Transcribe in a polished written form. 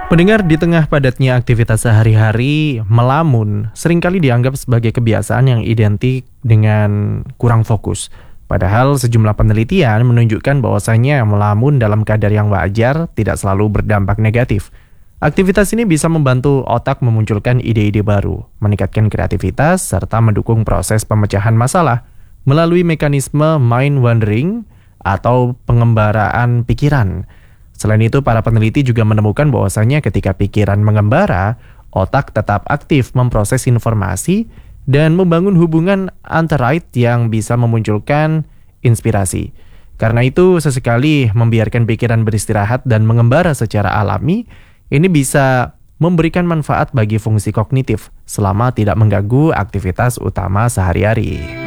Pendengar, di tengah padatnya aktivitas sehari-hari, melamun seringkali dianggap sebagai kebiasaan yang identik dengan kurang fokus. Padahal sejumlah penelitian menunjukkan bahwasanya melamun dalam kadar yang wajar tidak selalu berdampak negatif. Aktivitas ini bisa membantu otak memunculkan ide-ide baru, meningkatkan kreativitas, serta mendukung proses pemecahan masalah melalui mekanisme mind wandering atau pengembaraan pikiran. Selain itu, para peneliti juga menemukan bahwasanya ketika pikiran mengembara, otak tetap aktif memproses informasi dan membangun hubungan antara yang bisa memunculkan inspirasi. Karena itu, sesekali membiarkan pikiran beristirahat dan mengembara secara alami, ini bisa memberikan manfaat bagi fungsi kognitif selama tidak mengganggu aktivitas utama sehari-hari.